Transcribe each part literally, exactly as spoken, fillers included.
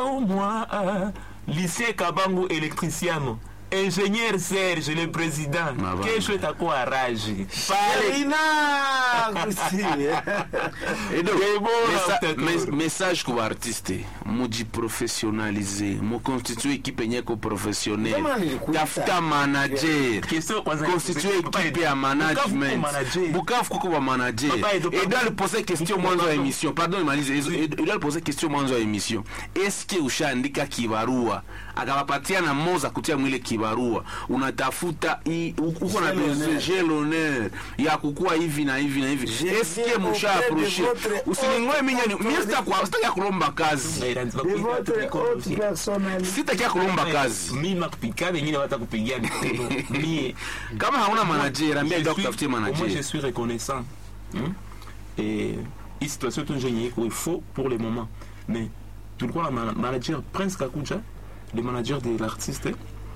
oh moi, lycée Kabangu électricien. Ingénieur Serge, le président. Qu'est-ce que tu as quoi à rage? Parina. Et donc, messa message pour artiste, mudi professionnalisé, mo constituer équipe nyeko professionnel, tafuta manager, constituer équipe ya management. Bukavu kuko wa manager. Et doit le poser question mwanzo émission. Pardon, Malise, il doit le poser question mwanzo émission. Est-ce que ushaandika kibarua akawapatia na moza kutia mwile kibarua unatafuta uko na besoin l'honneur ya kukua hivi na hivi na hivi, est-ce que msha approcher usiningoe mimi mimi sitakuwa sitaki kulomba kazi, sitaki kulomba kazi mimi nakupika wengine watakupigia mikono mimi kama hauna manager ambia ndio kutafutia manager. Moi je suis reconnaissant hmm? Et cette situation est un génie il faut pour le moment, mais tout le quoi la manager Prince Kakuja, le manager de l'artiste,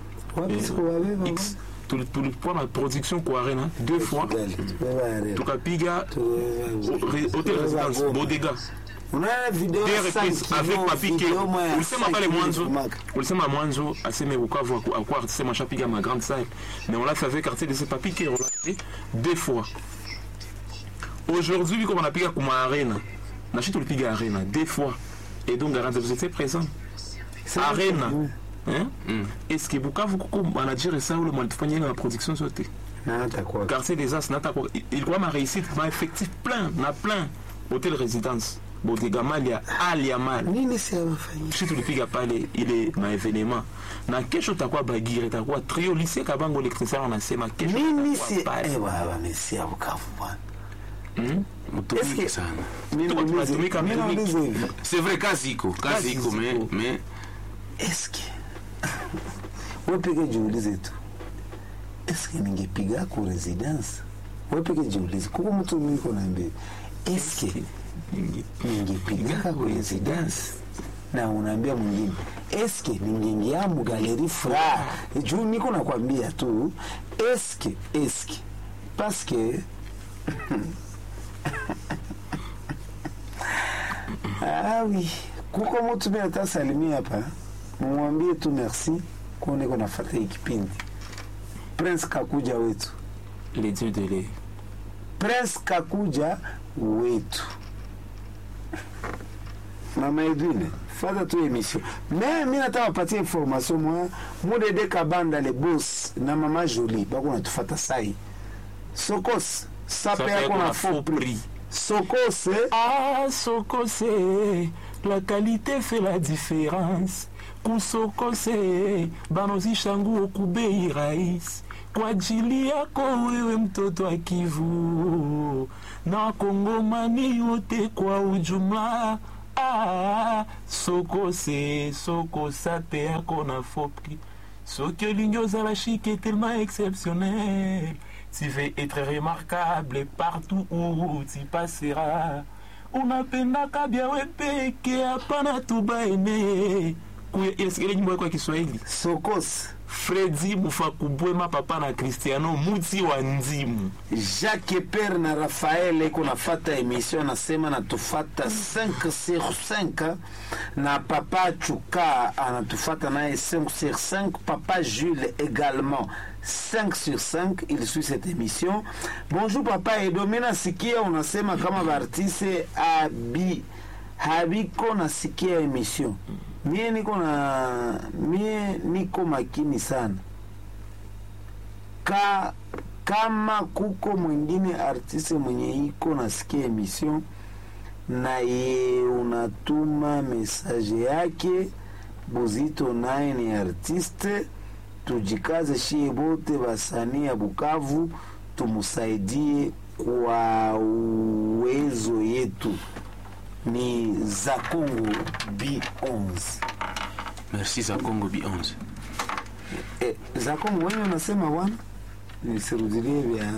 X, tout le, tout le point la production Kouarena, deux fois, tout Kapiga, hôtel résidence, Bodega. On a la vidéo avec Papi K. On le sait pas les Mwanzo, on le sait pas Mwanzo, assez mais pourquoi voir à quoi c'est ma chapiga ma grande salle, mais on l'a fait avec quartier de ce Papi K, on l'a fait deux fois. Aujourd'hui, comme on a piga comme Arena, on a acheté le piga Arena deux fois, et donc garant vous étiez présent. Arena. Hein? Mm. Est-ce que Bukavu kuko manager ça ou le mwantifanya la production sauté? Non, t'as quoi? Quartier des As, n'ata quoi? Il croit ma réussite, ma effectif plein, na plein. Hôtel résidence. Bodega Malia, Alia Mal. Nini c'est à faire? Si tu le pigas pas, il est ma événement. Na quelque t'as quoi bagir, t'as quoi trio lycée Kabango électricien on a c'est ma quelque. Nini c'est? Eh bah mais c'est à Bukavu. Hmm? Est-ce que ça? C'est vrai Kaziko, Kaziko mais mais est-ce que wepeke jiulize tu, eske ningepiga ku residence? Wepeke jiulize, kuko mtu mwiko naambia eske ningepiga ku residence, na unaambia mwingine eske ningeingia mu galerie Fra. Juu niko nakwambia tu eske eske parce que ah oui, kuko mtu mimi atasalimia hapa, mwambie tu merci kone kona fata ikipindi. Prince Kakuja wetu, les dieux de l'est. Prince Kakuja wetu. Mama Edwine, fata tu émission. Mais mimi nataka patie information moi, Modede Kabanda le boss na Mama Jolie bako natufata sai. Sokos, sape yako na faux prix. Sokose, ah Sokose, la qualité fait la différence. Kusokose, banozi shangu okubei rais. Kwa ajili yako wewe mtoto wa Kivu, na Kongomani yote kwa ujumla. Ah, Sokose, Sokosa te yako na fopri. Soki lingoza la chic est tellement exceptionnel. Tu veux être remarquable partout où tu passeras. Unapenda kabia wepeke hapana tubaene. Ile nyimbo kwa Kiswahili. Sokos Freddy Mufakubwema papa na Cristiano Muti wa Nzimu. Jacques Père na Raphaël eko nafata émission nasema natufata cinq sur cinq, na papa Chuka anatufata naye cinq sur cinq, papa Jules également cinq sur cinq, il suit cette émission. Bonjour papa Edomina sikia unasema kama bartise abi habiko nasikia émission. Mie niko na mie niko makini sana. Ka kama kuko mwingine artiste mwenye iko nasikia emission na ye unatuma message yake, Buzito naye ni artiste, tujikaze shie bote basanii ya Bukavu tumusaidie kwa uwezo yetu. Ni Zakongo B onze. Merci Zakongo B onze. Eh, Zakongo wewe unasema wana? Nisirudilie vya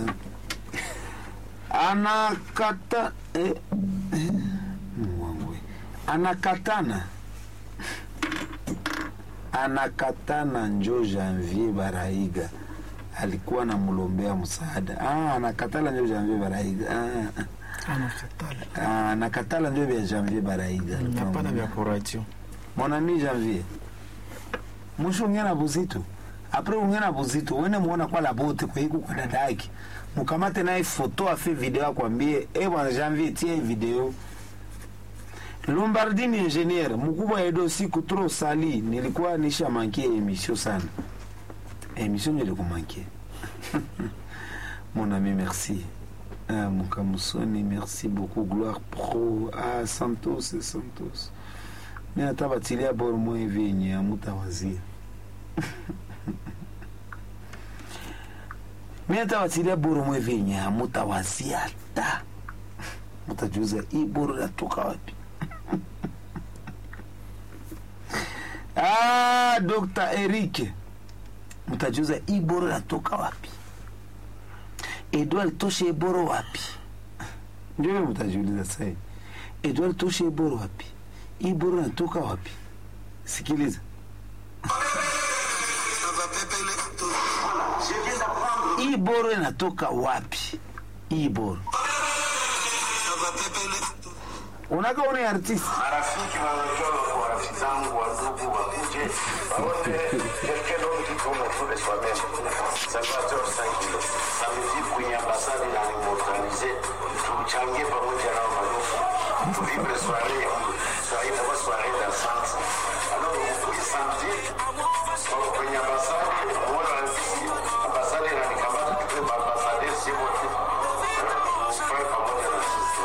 anakata eh, eh mwangu. Anakatana. Anakatana njo Janvier Baraiga. Alikuwa na mulombea msaada. Ah, anakatala njo Janvier Baraiga. Ah. Anakatala. Ah, nakatala ndio vya Janvier Baraiga. Hapana vya radio. mon ami Janvier. Mwisho ungena buzito. Après ungena buzito, wene muona kwa la bote kwa hiku kwa dadaki. Mukamate naye photo afe video akwambie, eh bwana Janvier tie video. Lombardini ingénieur, mkubwa Edo siku trop sali, nilikuwa nisha mankie émission sana. Émission nilikuwa mankie. Mon ami, merci. Ah, mon Kamusoni, merci beaucoup. Gloire Pro. Ah, Santos et Santos. Mais à tabatilia bor moi venye amutawazia. Mais à tabatilia bor moi venye amutawazia ta. Mutajuza hii bor natoka wapi? Ah, Docteur Eric. Mutajuza hii bor natoka wapi? Edouard toshe boro wapi? Ndio mtajiuliza sasa. Edouard toshe boro wapi? Hii boro natoka wapi? Sikiliza. Hii boro inatoka wapi? Hii boro. Unaka une artiste. Marafiki wanajua kwa rafiki zangu wa ndugu wa kuje. Waone quelqu'un d'autre qui comme autour de soi-même. Salvatore Sangilo. Samedi kwenye ambasade na immortalisé. Tumchangie pamoja na maarufu. Libre soirée. Soirée kwa soirée dansante. Alors vous samedi kwenye ambasade, mwana rafiki ambasade na nikamata tupe ambasade sio wote. Soirée pamoja na sisi.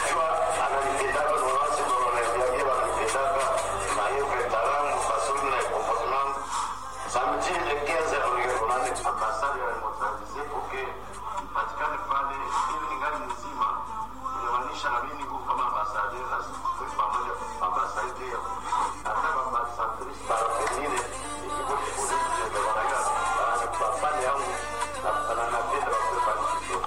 Samedi le quinze heures, on a une ambassade immortalisée pour que patikane pale ili ningali nzima inamaanisha na mimi niko kama ambassadeur na kwa pamoja ambassadeur hata kama ambassadrice para venir niko kule ndio wanaga na papani yangu na na napenda kwa participation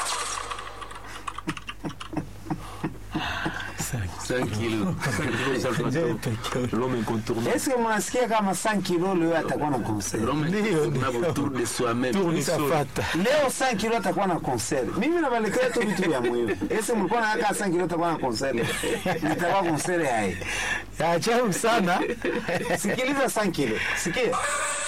cinq kilos. L'homme incontournable. Est-ce que mnasikia kama cinq kilos leo atakuwa na concert? L'homme incontournable autour de soi-même. Tourne sa fata. Leo cinq kilos atakuwa na concert. Mimi nabaletea tu vitu vya muhimu. Ese mlikuwa na haka cinq kilos atakuwa na concert. Nitakuwa concert hai. Ya ajabu sana. Sikiliza cinq kilos. Sikia.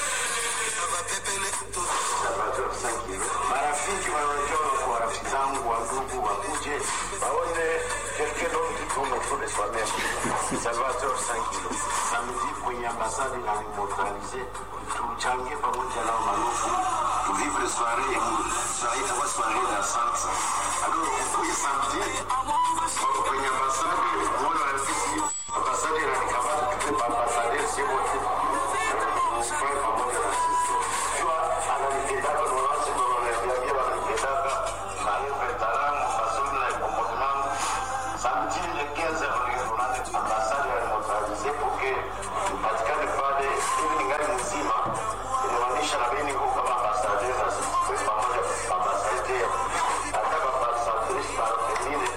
marafiki wanajua kwa rafiki zangu wa ndugu wa kuje waone quelqu'un d'autre qui tourne autour de soi-même. Salvatore Sangilo. Samedi kwenye ambasade na immortalisé. Tumchangie pamoja na maarufu. Libre soirée. Soirée kwa soirée dansante. Alors, vous samedi kwenye ambasade